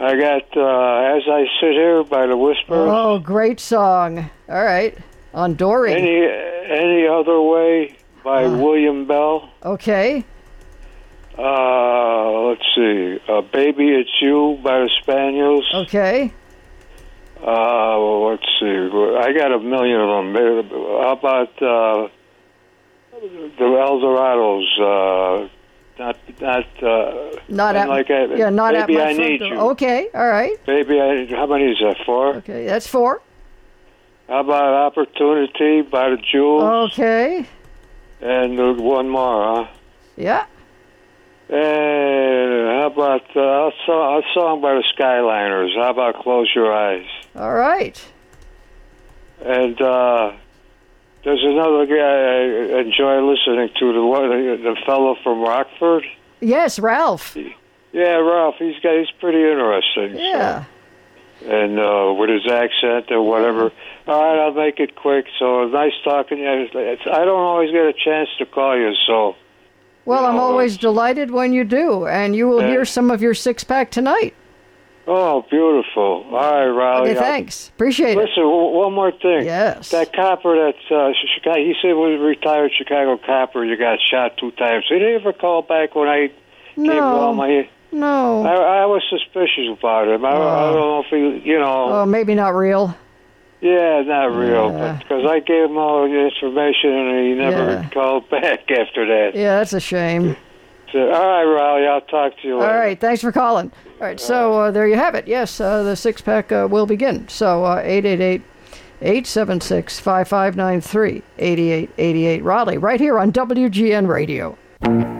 I got As I Sit Here by the Whispers. Oh, great song. All right. On Dory. Any Other Way by William Bell. Okay. Let's see. Baby It's You by the Spaniels. Okay. Let's see. I got a million of them. How about the Eldorados? Not at like that. Yeah, not Baby, at my I front Need door. You. Okay, all right. Baby, how many is that? 4? Okay, that's 4. How about Opportunity by the Jewels? Okay. And one more, huh? Yeah. And how about a song by the Skyliners? How about Close Your Eyes? All right. And there's another guy I enjoy listening to, the fellow from Rockford. Yes, Ralph. Yeah, Ralph. He's pretty interesting. Yeah. So. And with his accent or whatever. All right, I'll make it quick. So nice talking to you. I don't always get a chance to call you, so. Well, I'm always delighted when you do, and you will hear some of your six-pack tonight. Oh, beautiful. All right, Riley. Okay, thanks. Appreciate it. Listen, one more thing. Yes. That copper Chicago, he said was a retired Chicago copper, you got shot 2 times. Did he ever call back when I gave him all my... No. I was suspicious about him. I don't know if he, Oh, maybe not real. Yeah, not real, but because I gave him all the information and he never called back after that. Yeah, that's a shame. So, all right, Riley, I'll talk to you later. All right, thanks for calling. All right, so there you have it. Yes, the six-pack will begin. So 888-876-5593, 8888 Raleigh, right here on WGN Radio.